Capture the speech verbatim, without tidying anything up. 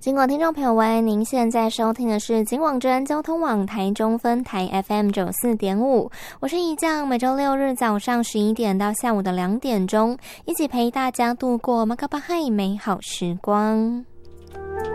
尽管听众朋友们，您现在收听的是警广真交通网台中分台 F M 九四点五，我是怡酱，每周六日早上十一点到下午的两点钟，一起陪大家度过马卡巴嗨美好时光。